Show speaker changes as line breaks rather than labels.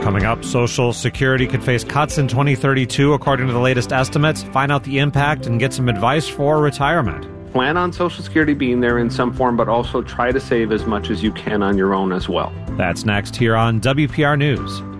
Coming up, Social Security could face cuts in 2032, according to the latest estimates. Find out the impact and get some advice for retirement.
Plan on Social Security being there in some form, but also try to save as much as you can on your own as well.
That's next here on WPR News.